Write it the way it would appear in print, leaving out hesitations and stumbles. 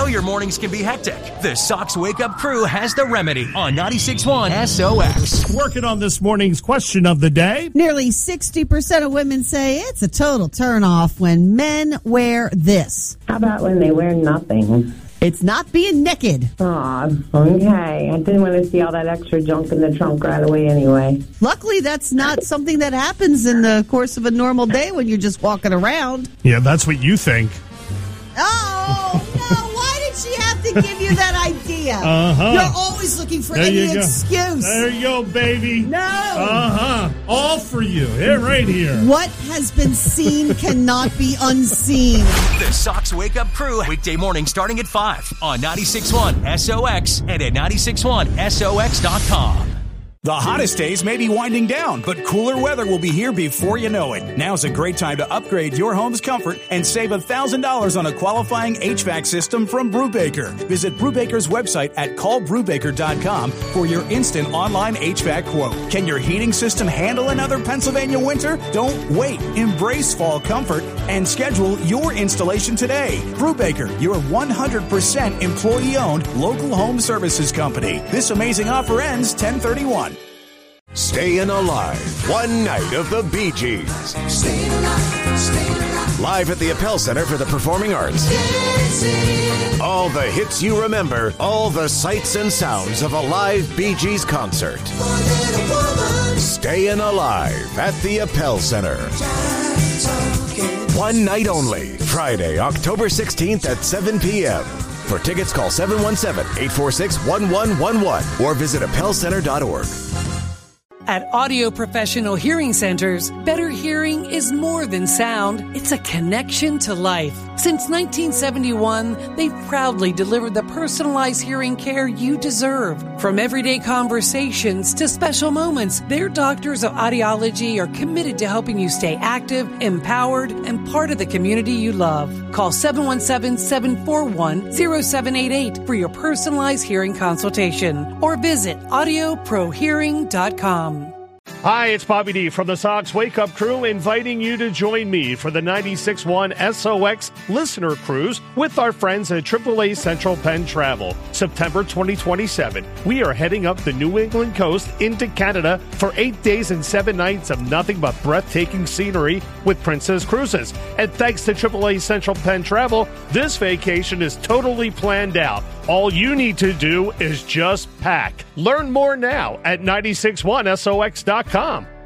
your mornings can be hectic. The Sox Wake Up Crew has the remedy on 96.1 SOX. Working on this morning's question of the day. Nearly 60% of women say it's a total turnoff when men wear this. How about when they wear nothing? It's not being naked. Aw, okay. I didn't want to see all that extra junk in the trunk right away anyway. Luckily, that's not something that happens in the course of a normal day when you're just walking around. Yeah, that's what you think. Oh, no. Why did she have to give you that idea? You're always looking for any excuse. There you go, baby. No. All for you. Here, right here. What has been seen cannot be unseen. The Sox Wake Up Crew, weekday morning starting at 5 on 96.1 SOX and at 96.1SOX.com. The hottest days may be winding down, but cooler weather will be here before you know it. Now's a great time to upgrade your home's comfort and save $1,000 on a qualifying HVAC system from Brubaker. Visit Brubaker's website at callbrubaker.com for your instant online HVAC quote. Can your heating system handle another Pennsylvania winter? Don't wait. Embrace fall comfort and schedule your installation today. Brubaker, your 100% employee-owned local home services company. This amazing offer ends 10/31. Staying Alive, one night of the Bee Gees. Staying alive. Live at the Appel Center for the Performing Arts. All the hits you remember, all the sights and sounds of a live Bee Gees concert. Staying Alive at the Appel Center. One night only, Friday, October 16th at 7 p.m. For tickets, call 717-846-1111 or visit appelcenter.org. At Audio Professional Hearing Centers, better hearing is more than sound. It's a connection to life. Since 1971, they've proudly delivered the personalized hearing care you deserve. From everyday conversations to special moments, their doctors of audiology are committed to helping you stay active, empowered, and part of the community you love. Call 717-741-0788 for your personalized hearing consultation or visit audioprohearing.com. Hi, it's Bobby D from the Sox Wake Up Crew, inviting you to join me for the 96.1 SOX Listener Cruise with our friends at AAA Central Penn Travel. September 2027, we are heading up the New England coast into Canada for 8 days and 7 nights of nothing but breathtaking scenery with Princess Cruises. And thanks to AAA Central Penn Travel, this vacation is totally planned out. All you need to do is just pack. Learn more now at 961SOX.com.